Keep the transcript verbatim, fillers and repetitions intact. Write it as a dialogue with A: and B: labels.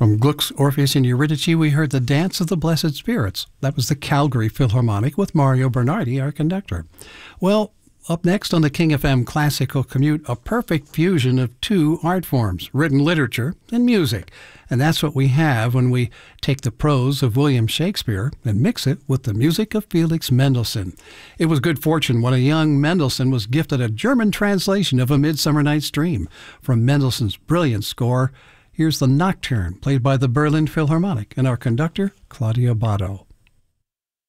A: From Gluck's Orpheus and Eurydice, we heard The Dance of the Blessed Spirits. That was the Calgary Philharmonic with Mario Bernardi, our conductor. Well, up next on the King F M Classical Commute, a perfect fusion of two art forms, written literature and music. And that's what we have when we take the prose of William Shakespeare and mix it with the music of Felix Mendelssohn. It was good fortune when a young Mendelssohn was gifted a German translation of A Midsummer Night's Dream. From Mendelssohn's brilliant score, here's the Nocturne, played by the Berlin Philharmonic, and our conductor, Claudia Botto.